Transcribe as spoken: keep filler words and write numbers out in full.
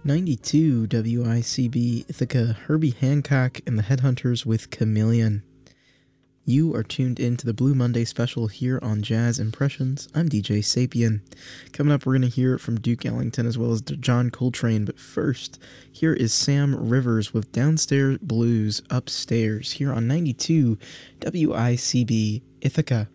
ninety-two W I C B Ithaca, Herbie Hancock and the Headhunters with Chameleon. You are tuned in to the Blue Monday special here on Jazz Impressions. I'm D J Sapien. Coming up, we're going to hear from Duke Ellington as well as John Coltrane. But first, here is Sam Rivers with Downstairs Blues Upstairs here on ninety-two W I C B Ithaca.